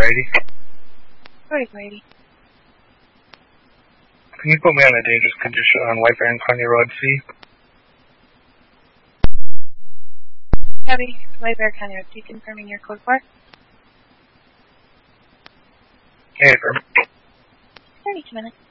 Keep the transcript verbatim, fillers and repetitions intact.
four eighty. forty-four eighty. Can you put me on a dangerous condition on White Bear and County Road C? Copy. White Bear County Road C, confirming your code four. Okay, affirm. thirty-two minutes.